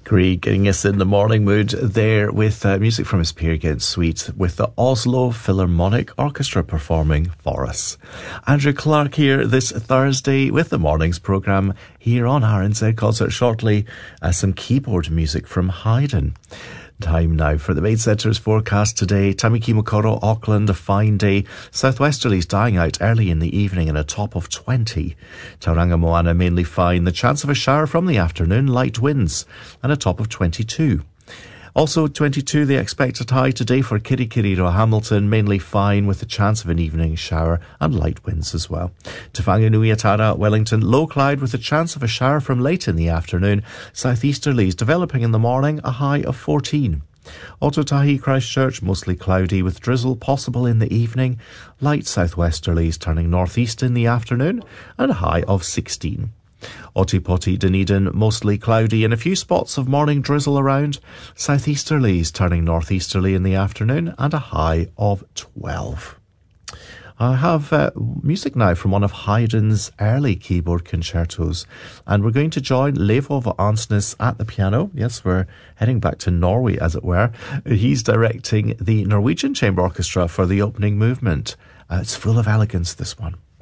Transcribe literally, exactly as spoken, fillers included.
Grieg getting us in the morning mood there with uh, music from his Peer Gynt Suite with the Oslo Philharmonic Orchestra performing for us. Andrew Clark here this Thursday with the morning's programme here on R N Z Concert. Shortly, uh, some keyboard music from Haydn. Time now for the Main Centre's forecast today. Tamaki Mokoro, Auckland, a fine day. Southwesterlies dying out early in the evening and a top of twenty. Tauranga Moana mainly fine. The chance of a shower from the afternoon, light winds, and a top of twenty-two. Also twenty-two, the expected high today for Kirikiriro Hamilton, mainly fine with the chance of an evening shower and light winds as well. Te Whanganui-a-Tara, Wellington, low cloud with a chance of a shower from late in the afternoon. Southeasterlies developing in the morning, a high of fourteen. Otautahi, Christchurch, mostly cloudy with drizzle possible in the evening. Light southwesterlies turning northeast in the afternoon and a high of sixteen. Otipoti, Dunedin, mostly cloudy and a few spots of morning drizzle around. Southeasterlies turning northeasterly in the afternoon and a high of twelve. I have uh, music now from one of Haydn's early keyboard concertos, and we're going to join Leif Ove Ansnes at the piano. Yes, we're heading back to Norway, as it were. He's directing the Norwegian Chamber Orchestra for the opening movement. Uh, it's full of elegance, this one.